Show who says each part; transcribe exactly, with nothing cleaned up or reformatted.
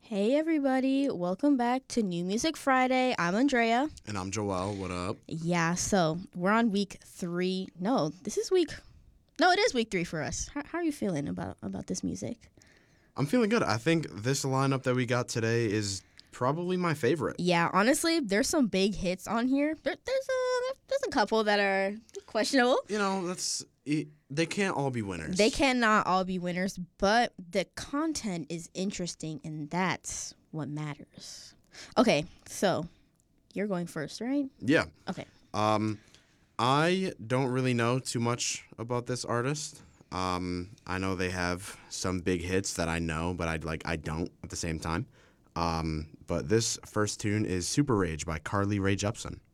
Speaker 1: Hey everybody, welcome back to New Music Friday. I'm Andrea.
Speaker 2: And I'm Joel. What up?
Speaker 1: Yeah, so we're on week three. No, this is week. No, it is week three for us. How, how are you feeling about about this music?
Speaker 2: I'm feeling good. I think this lineup that we got today is probably my favorite.
Speaker 1: Yeah, honestly, there's some big hits on here. There, there's a there's a couple that are questionable.
Speaker 2: You know, that's they can't all be winners.
Speaker 1: They cannot all be winners, but the content is interesting, and that's what matters. Okay, so you're going first, right?
Speaker 2: Yeah.
Speaker 1: Okay.
Speaker 2: Um, I don't really know too much about this artist. Um, I know they have some big hits that I know, but I'd like I don't at the same time. Um, but this first tune is Super Rage by Carly Rae Jepsen.